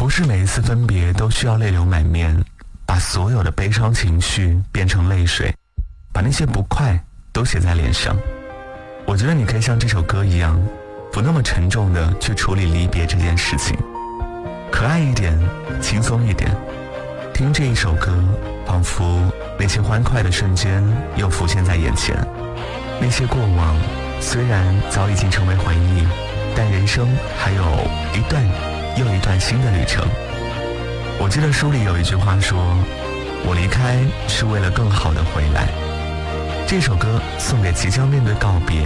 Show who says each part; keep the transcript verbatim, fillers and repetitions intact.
Speaker 1: 不是每一次分别都需要泪流满面，把所有的悲伤情绪变成泪水，把那些不快都写在脸上。我觉得你可以像这首歌一样，不那么沉重的去处理离别这件事情，可爱一点，轻松一点。听这一首歌，仿佛那些欢快的瞬间又浮现在眼前。那些过往虽然早已经成为回忆，但人生还有一段又一段新的旅程。我记得书里有一句话说，我离开是为了更好的回来。这首歌送给即将面对告别